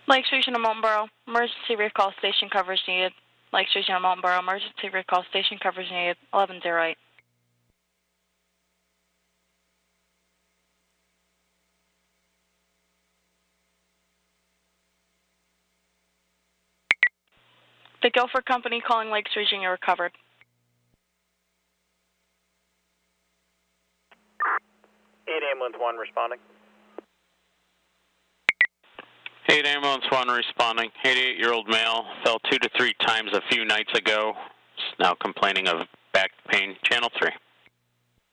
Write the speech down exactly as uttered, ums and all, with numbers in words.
Lakes Region of Mountain emergency recall station coverage needed. Lakes Region of Mountain emergency recall station coverage needed. eleven zero eight. The Guilford Company calling Lakes Region, you're recovered. eight Ambulance one responding. eight Ambulance one responding. eighty-eight-year-old male fell two to three times a few nights ago. Is now complaining of back pain. Channel three.